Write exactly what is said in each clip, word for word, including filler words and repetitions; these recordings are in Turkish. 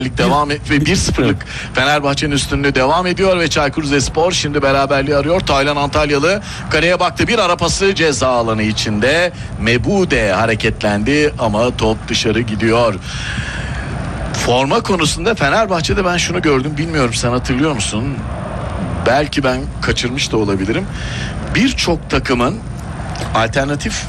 devam et ve bir sıfırlık Fenerbahçe'nin üstünlüğü devam ediyor ve Çaykur Rizespor şimdi beraberliği arıyor. Taylan Antalyalı kaleye baktı, bir ara pası ceza alanı içinde. Mebude hareketlendi ama top dışarı gidiyor. Forma konusunda Fenerbahçe'de ben şunu gördüm, bilmiyorum sen hatırlıyor musun? Belki ben kaçırmış da olabilirim. Birçok takımın alternatif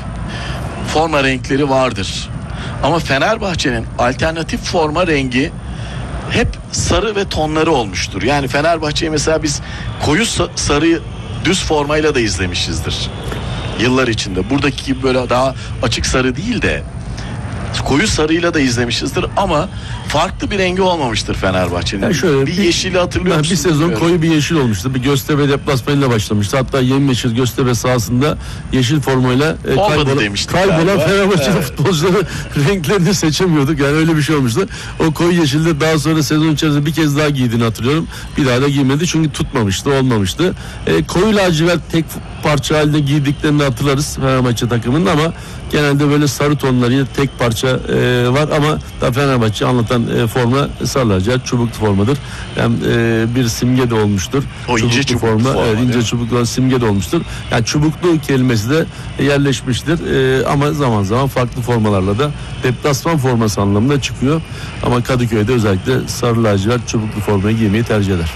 forma renkleri vardır. Ama Fenerbahçe'nin alternatif forma rengi hep sarı ve tonları olmuştur. Yani Fenerbahçe'yi mesela biz koyu sarı düz formayla da izlemişizdir yıllar içinde. Buradaki gibi böyle daha açık sarı değil de koyu sarıyla da izlemişizdir ama farklı bir rengi olmamıştır Fenerbahçe'nin. Yani şöyle, bir, bir yeşili hatırlıyor musun? Bir sezon bilmiyorum. Koyu bir yeşil olmuştu. Bir Göztepe deplasmanıyla başlamıştı. Hatta yemyeşil Göztepe sahasında yeşil formayla e, kaybolan, kaybolan Fenerbahçe evet. futbolcuları renklerini seçemiyorduk. Yani öyle bir şey olmuştu. O koyu yeşilde daha sonra sezon içerisinde bir kez daha giydiğini hatırlıyorum. Bir daha da giymedi çünkü tutmamıştı, olmamıştı. E, koyu lacivert tek parça halinde giydiklerini hatırlarız Fenerbahçe takımının ama genelde böyle sarı tonları tek parça e, var ama da Fenerbahçe anlatan e, forma sarı lacivert çubuklu formadır. Hem e, bir simge de olmuştur. O çubuklu ince çubuklu forma, forma. E, ince çubuklu olan simge de olmuştur. Yani çubuklu kelimesi de yerleşmiştir. E, ama zaman zaman farklı formalarla da deplasman forması anlamında çıkıyor. Ama Kadıköy'de özellikle sarı lacivert çubuklu formayı giymeyi tercih eder.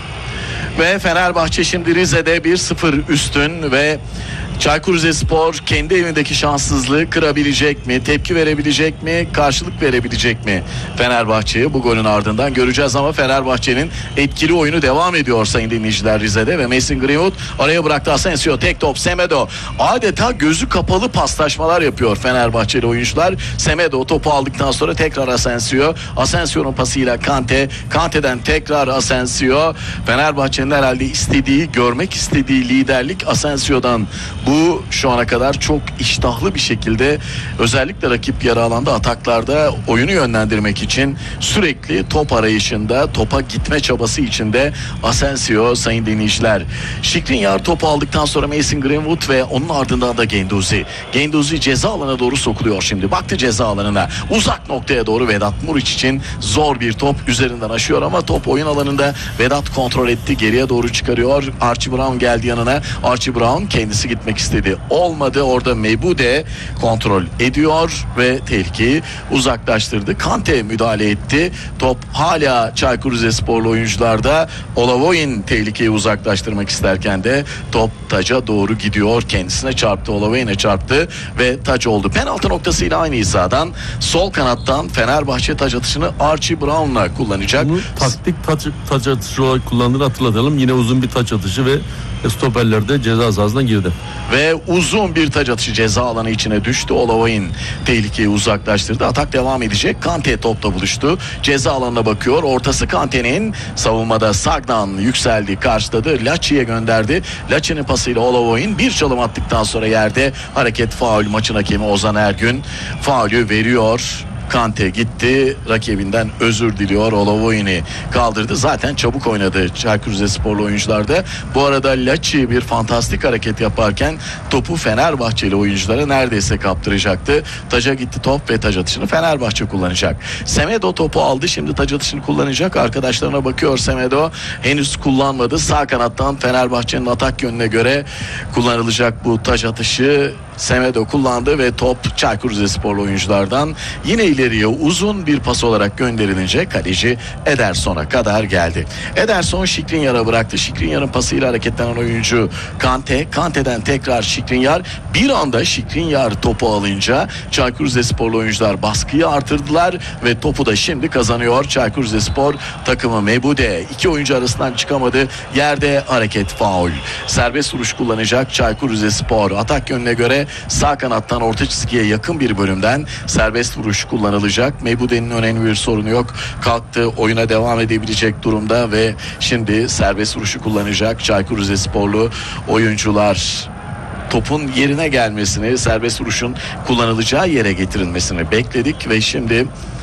Ve Fenerbahçe şimdi Rize'de bir sıfır üstün ve Çaykur Rizespor kendi evindeki şanssızlığı kırabilecek mi? Tepki verebilecek mi? Karşılık verebilecek mi? Fenerbahçe'yi bu golün ardından göreceğiz ama Fenerbahçe'nin etkili oyunu devam ediyor sayın dinleyiciler Rize'de ve Mason Greenwood araya bıraktı. Asensio tek top, Semedo adeta gözü kapalı paslaşmalar yapıyor Fenerbahçeli oyuncular. Semedo topu aldıktan sonra tekrar Asensio. Asensio'nun pasıyla Kante, Kante'den tekrar Asensio. Fenerbahçe'nin herhalde istediği, görmek istediği liderlik Asensio'dan. Bu şu ana kadar çok iştahlı bir şekilde özellikle rakip yarı alanda ataklarda oyunu yönlendirmek için sürekli top arayışında, topa gitme çabası içinde Asensio sayın dinleyiciler. Skriniar topu aldıktan sonra Mason Greenwood ve onun ardından da Guendouzi. Guendouzi ceza alanına doğru sokuluyor şimdi. Baktı ceza alanına. Uzak noktaya doğru Vedat Muriç için zor bir top üzerinden aşıyor ama top oyun alanında. Vedat kontrol etti. Geriye doğru çıkarıyor. Archie Brown geldi yanına. Archie Brown kendisi gitmek istedi. Olmadı. Orada Mebude kontrol ediyor ve tehlikeyi uzaklaştırdı. Kante müdahale etti. Top hala Çaykur Rizesporlu oyuncularda. Olavoyin tehlikeyi uzaklaştırmak isterken de top taca doğru gidiyor. Kendisine çarptı. Olavoyin'e çarptı ve taç oldu. Penaltı noktasıyla aynı hizadan sol kanattan Fenerbahçe taç atışını Archie Brown'la kullanacak. Bunu taktik taç, taç atışı olarak kullandığını hatırlatalım. Yine uzun bir taç atışı ve stoperler de ceza sahasına girdi. Ve uzun bir taç atışı ceza alanı içine düştü. Olavoyin tehlikeyi uzaklaştırdı. Atak devam edecek. Kante topla buluştu. Ceza alanına bakıyor. Ortası Kante'nin, savunmada Sagnan yükseldi, karşıladı. Laçi'ye gönderdi. Laçi'nin pasıyla Olavoyin bir çalım attıktan sonra yerde hareket faul. Maçın hakemi Ozan Ergün faulü veriyor. Kante gitti, rakibinden özür diliyor, Olavoyin'i kaldırdı. Zaten çabuk oynadı Çaykur Rizesporlu oyuncularda. Bu arada Laçi bir fantastik hareket yaparken topu Fenerbahçeli oyunculara neredeyse kaptıracaktı. Taca gitti top ve taç atışını Fenerbahçe kullanacak. Semedo topu aldı, şimdi taç atışını kullanacak. Arkadaşlarına bakıyor Semedo. Henüz kullanmadı. Sağ kanattan Fenerbahçe'nin atak yönüne göre kullanılacak bu taç atışı. Semedo kullandı ve top Çaykur Rizesporlu oyunculardan yine ileriye uzun bir pas olarak gönderilince kaleci Ederson'a kadar geldi. Ederson Skriniar'a bıraktı. Skriniar'ın pasıyla hareketlenen oyuncu Kante. Kante'den tekrar Skriniar. Bir anda Skriniar topu alınca Çaykur Rizesporlu oyuncular baskıyı artırdılar ve topu da şimdi kazanıyor Çaykur Rizespor takımı. Mebude iki oyuncu arasından çıkamadı. Yerde hareket faul. Serbest vuruş kullanacak Çaykur Rizespor. Atak yönüne göre sağ kanattan orta çizgiye yakın bir bölümden serbest vuruş kullanılacak. Mebude'nin önemli bir sorunu yok. Kalktı, oyuna devam edebilecek durumda ve şimdi serbest vuruşu kullanacak Çaykur Rizesporlu oyuncular. Topun yerine gelmesini, serbest vuruşun kullanılacağı yere getirilmesini bekledik ve şimdi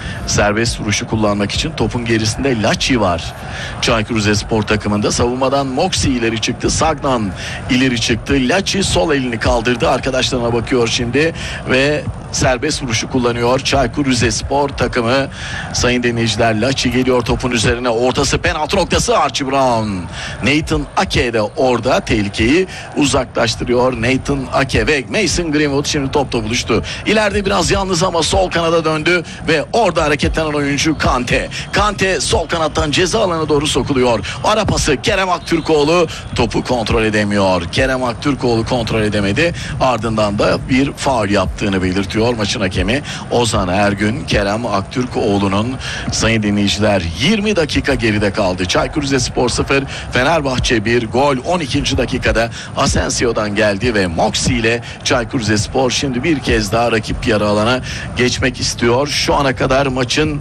serbest vuruşu kullanmak için topun gerisinde Laci var. Çaykur Rizespor takımında savunmadan Moxie ileri çıktı. Sagnan ileri çıktı. Laci sol elini kaldırdı. Arkadaşlarına bakıyor şimdi ve serbest vuruşu kullanıyor Çaykur Rizespor takımı. Sayın dinleyiciler, Laci geliyor topun üzerine. Ortası penaltı noktası Archie Brown. Nathan Ake de orada tehlikeyi uzaklaştırıyor. Nathan Ake ve Mason Greenwood şimdi topla buluştu. İleride biraz yalnız ama sol kanada döndü ve orada hareketlenen oyuncu Kante. Kante sol kanattan ceza alanına doğru sokuluyor. Ara pası Kerem Aktürkoğlu topu kontrol edemiyor. Kerem Aktürkoğlu kontrol edemedi. Ardından da bir faul yaptığını belirtiyor maçın hakemi Ozan Ergün. Kerem Aktürkoğlu'nun, sayın dinleyiciler, yirmi dakika geride kaldı. Çaykur Rizespor sıfır, Fenerbahçe bir. Gol on ikinci dakikada Asensio'dan geldi ve Moxie ile Çaykur Rizespor şimdi bir kez daha rakip yarı alana geçmek istiyor. Şu ana kadar maçın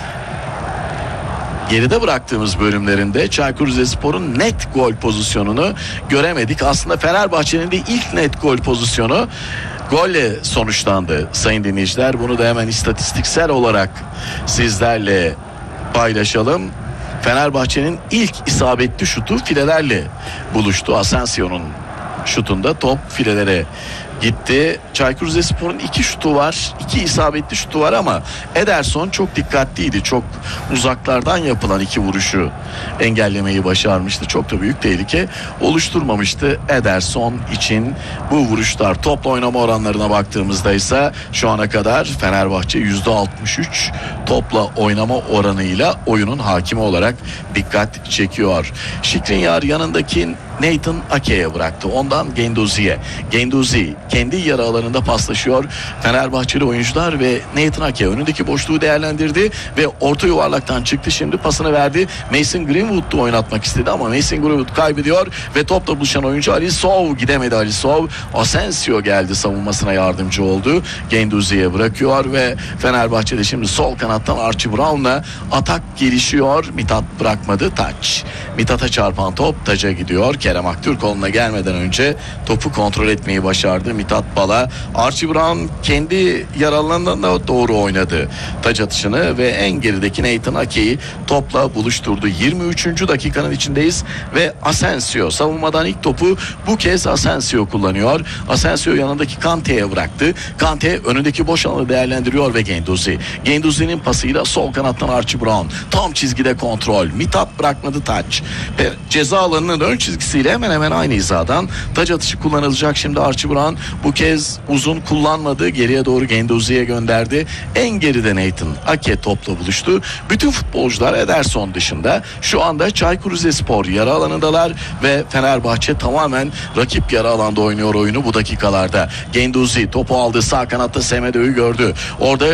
geride bıraktığımız bölümlerinde Çaykur Rizespor'un net gol pozisyonunu göremedik. Aslında Fenerbahçe'nin de ilk net gol pozisyonu golle sonuçlandı sayın dinleyiciler. Bunu da hemen istatistiksel olarak sizlerle paylaşalım. Fenerbahçe'nin ilk isabetli şutu filelerle buluştu. Asensio'nun şutunda top filelere gitti. Çaykur Rizespor'un iki şutu var. iki isabetli şutu var ama Ederson çok dikkatliydi. Çok uzaklardan yapılan iki vuruşu engellemeyi başarmıştı. Çok da büyük tehlike oluşturmamıştı Ederson için bu vuruşlar. Topla oynama oranlarına baktığımızda ise şu ana kadar Fenerbahçe yüzde altmış üç topla oynama oranıyla oyunun hakimi olarak dikkat çekiyor. Skriniar yanındaki Nathan Ake'ye bıraktı. Ondan Guendouzi'ye. Guendouzi kendi yarı alanında paslaşıyor. Fenerbahçeli oyuncular ve Nathan Ake önündeki boşluğu değerlendirdi ve orta yuvarlaktan çıktı. Şimdi pasını verdi. Mason Greenwood'u oynatmak istedi ama Mason Greenwood kaybediyor ve topla buluşan oyuncu Alisov gidemedi. Alisov, Asensio geldi, savunmasına yardımcı oldu. Guendouzi'ye bırakıyor ve Fenerbahçe'de şimdi sol kanattan Archie Brown'la atak gelişiyor. Mithat bırakmadı. Taç. Mithat'a çarpan top taca gidiyor. Kerem Aktürkoğlu'na gelmeden önce topu kontrol etmeyi başardı Mithat Bala. Archie Brown kendi yaralarına doğru oynadı taç atışını ve en gerideki Nathan Ake'yi topla buluşturdu. yirmi üçüncü dakikanın içindeyiz ve Asensio savunmadan ilk topu bu kez Asensio kullanıyor. Asensio yanındaki Kante'ye bıraktı. Kante önündeki boş alanı değerlendiriyor ve Guendouzi. Guendouzi'nin pasıyla sol kanattan Archie Brown. Tam çizgide kontrol. Mithat bırakmadı taç. Ve ceza alanının ön çizgisiyle hemen hemen aynı hizadan taç atışı kullanılacak. Şimdi Archie Brown bu kez uzun kullanmadı. Geriye doğru Guendouzi'ye gönderdi. En geride Nathan Ake topla buluştu. Bütün futbolcular Ederson dışında şu anda Çaykur Rizespor yarı alanındalar ve Fenerbahçe tamamen rakip yarı alanda oynuyor oyunu bu dakikalarda. Guendouzi topu aldı. Sağ kanatta Semedo'yu gördü. Orada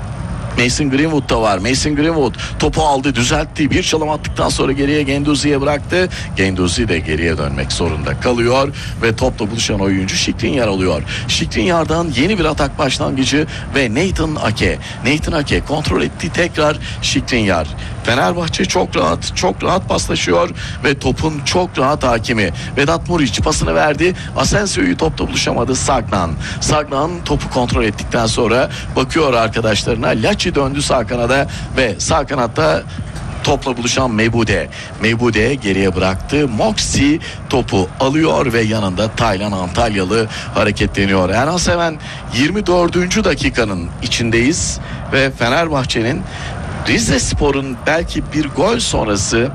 Mason Greenwood da var. Mason Greenwood topu aldı, düzeltti. Bir çalım attıktan sonra geriye Guendouzi'ye bıraktı. Guendouzi de geriye dönmek zorunda kalıyor ve topla buluşan oyuncu Skriniar oluyor. Skriniar'dan yeni bir atak başlangıcı ve Nathan Ake. Nathan Ake kontrol etti tekrar Skriniar. Fenerbahçe çok rahat, çok rahat paslaşıyor ve topun çok rahat hakimi. Vedat Muriç pasını verdi. Asensio'yu topla buluşamadı Sagnan. Sagnan topu kontrol ettikten sonra bakıyor arkadaşlarına. Laci döndü sağ kanada ve sağ kanatta topla buluşan Mebude. Mebude geriye bıraktı. Moxie topu alıyor ve yanında Taylan Antalyalı hareketleniyor. Erhan Seven yirmi dördüncü dakikanın içindeyiz ve Fenerbahçe'nin Rizespor'un belki bir gol sonrası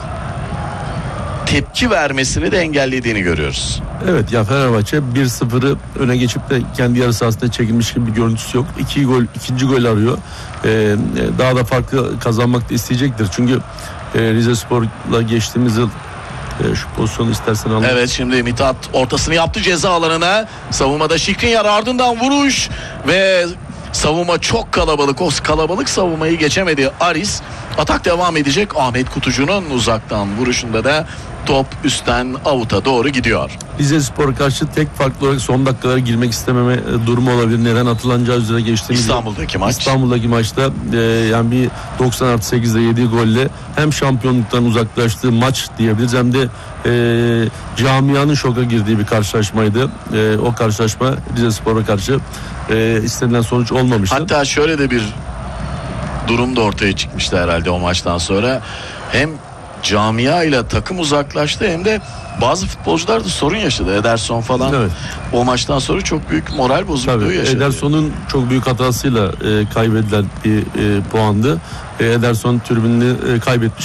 tepki vermesini de engellediğini görüyoruz. Evet ya, Fenerbahçe bir sıfırı öne geçip de kendi yarı sahasında çekilmiş gibi bir görüntüsü yok. İki gol, ikinci gol arıyor. Ee, daha da farklı kazanmak da isteyecektir. Çünkü e, Rizespor'la geçtiğimiz yıl e, şu pozisyonu istersen alalım. Evet, şimdi Mithat ortasını yaptı ceza alanına. Savunmada Skriniar, ardından vuruş ve savunma çok kalabalık. O kalabalık savunmayı geçemedi Aris. Atak devam edecek. Ahmet Kutucu'nun uzaktan vuruşunda da top üstten avuta doğru gidiyor. Rizespor karşı tek farklı olarak son dakikalara girmek istememe durumu olabilir. Neden atılacağı üzere geçtiğimiz İstanbul'daki maç. İstanbul'daki maçta e, yani bir doksan artı sekizde yediği golle hem şampiyonluktan uzaklaştığı maç diyebiliriz hem de e, camianın şoka girdiği bir karşılaşmaydı. E, o karşılaşma Rizespor'a karşı e, istenilen sonuç olmamıştı. Hatta şöyle de bir durum da ortaya çıkmıştı herhalde o maçtan sonra. Hem camia ile takım uzaklaştı hem de bazı futbolcular da sorun yaşadı. Ederson falan evet. O maçtan sonra çok büyük moral bozukluğu Tabii, yaşadı. Ederson'un çok büyük hatasıyla e, kaybedilen bir e, puandı. E, Ederson tribününü e, kaybetmiş.